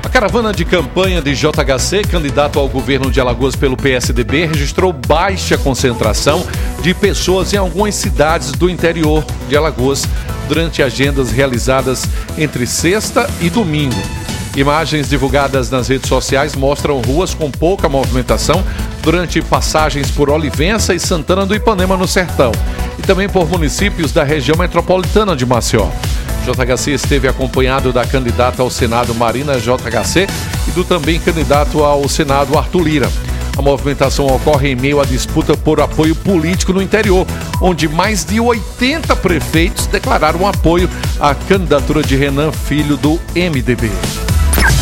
A caravana de campanha de JHC, candidato ao governo de Alagoas pelo PSDB, registrou baixa concentração de pessoas em algumas cidades do interior de Alagoas durante agendas realizadas entre sexta e domingo. Imagens divulgadas nas redes sociais mostram ruas com pouca movimentação durante passagens por Olivença e Santana do Ipanema no Sertão e também por municípios da região metropolitana de Maceió. JHC esteve acompanhado da candidata ao Senado Marina JHC e do também candidato ao Senado Arthur Lira. A movimentação ocorre em meio à disputa por apoio político no interior, onde mais de 80 prefeitos declararam apoio à candidatura de Renan Filho do MDB.